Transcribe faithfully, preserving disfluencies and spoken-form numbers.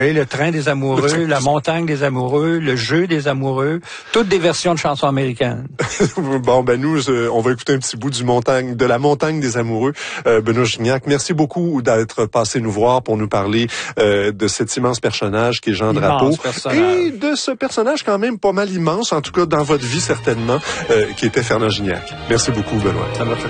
Et le train des amoureux, la montagne des amoureux, le jeu des amoureux, toutes des versions de chansons américaines. Bon, ben nous, euh, on va écouter un petit bout du montagne, de la montagne des amoureux. Euh, Benoît Gignac, merci beaucoup d'être passé nous voir pour nous parler euh, de cet immense personnage qui est Jean Drapeau. Et de ce personnage quand même pas mal immense, en tout cas dans votre vie certainement, euh, qui était Fernand Gignac. Merci beaucoup, Benoît. Ça m'a fait